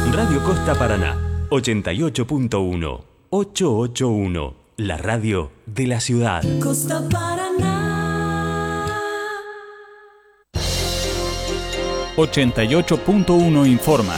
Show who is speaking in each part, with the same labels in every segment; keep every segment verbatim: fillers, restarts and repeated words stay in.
Speaker 1: Radio Costa Paraná, ochenta y ocho punto uno, ochocientos ochenta y uno, la radio de la ciudad.
Speaker 2: Costa Paraná.
Speaker 3: ochenta y ocho punto uno informa.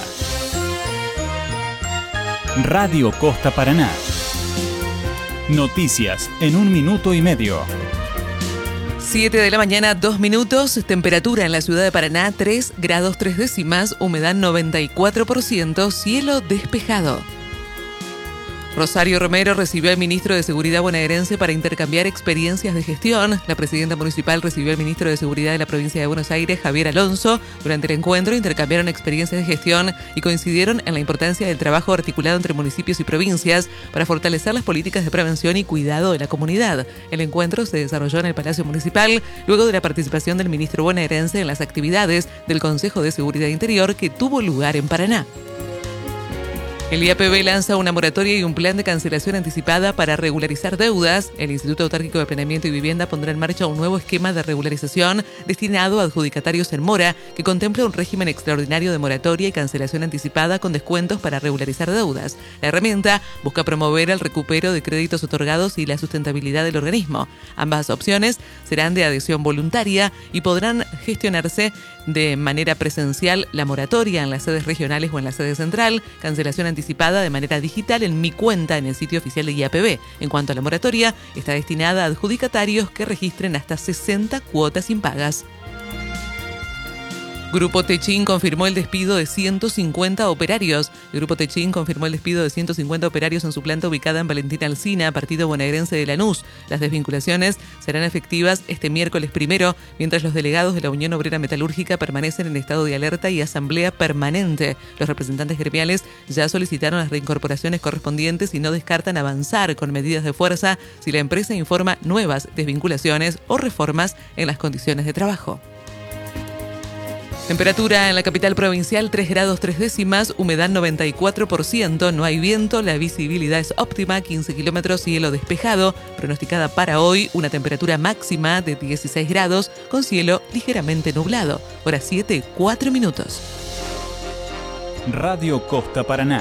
Speaker 3: Radio Costa Paraná. Noticias en un minuto y medio.
Speaker 4: siete de la mañana, dos minutos, temperatura en la ciudad de Paraná, tres grados tres décimas, humedad noventa y cuatro por ciento, cielo despejado. Rosario Romero recibió al ministro de Seguridad bonaerense para intercambiar experiencias de gestión. La presidenta municipal recibió al ministro de Seguridad de la provincia de Buenos Aires, Javier Alonso. Durante el encuentro intercambiaron experiencias de gestión y coincidieron en la importancia del trabajo articulado entre municipios y provincias para fortalecer las políticas de prevención y cuidado de la comunidad. El encuentro se desarrolló en el Palacio Municipal luego de la participación del ministro bonaerense en las actividades del Consejo de Seguridad Interior que tuvo lugar en Paraná. El I A P B lanza una moratoria y un plan de cancelación anticipada para regularizar deudas. El Instituto Autárquico de Planeamiento y Vivienda pondrá en marcha un nuevo esquema de regularización destinado a adjudicatarios en mora que contempla un régimen extraordinario de moratoria y cancelación anticipada con descuentos para regularizar deudas. La herramienta busca promover el recupero de créditos otorgados y la sustentabilidad del organismo. Ambas opciones serán de adhesión voluntaria y podrán gestionarse de manera presencial la moratoria en las sedes regionales o en la sede central, cancelación anticipada de manera digital en Mi Cuenta en el sitio oficial de I A P B. En cuanto a la moratoria, está destinada a adjudicatarios que registren hasta sesenta cuotas impagas. Grupo Techin confirmó el despido de ciento cincuenta operarios. El Grupo Techin confirmó el despido de ciento cincuenta operarios en su planta ubicada en Valentín Alsina, partido bonaerense de Lanús. Las desvinculaciones serán efectivas este miércoles primero, mientras los delegados de la Unión Obrera Metalúrgica permanecen en estado de alerta y asamblea permanente. Los representantes gremiales ya solicitaron las reincorporaciones correspondientes y no descartan avanzar con medidas de fuerza si la empresa informa nuevas desvinculaciones o reformas en las condiciones de trabajo. Temperatura en la capital provincial tres grados tres décimas, humedad noventa y cuatro por ciento, no hay viento, la visibilidad es óptima, quince kilómetros, cielo despejado. Pronosticada para hoy una temperatura máxima de dieciséis grados con cielo ligeramente nublado. Hora siete, cuatro minutos.
Speaker 3: Radio Costa Paraná.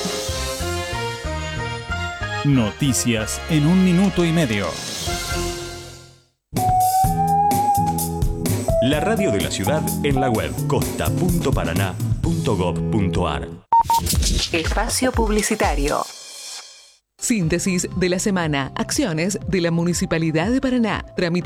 Speaker 3: Noticias en un minuto y medio.
Speaker 1: La radio de la ciudad en la web costa punto paraná punto gob punto ar.
Speaker 5: Espacio publicitario.
Speaker 4: Síntesis de la semana. Acciones de la Municipalidad de Paraná. Tramitación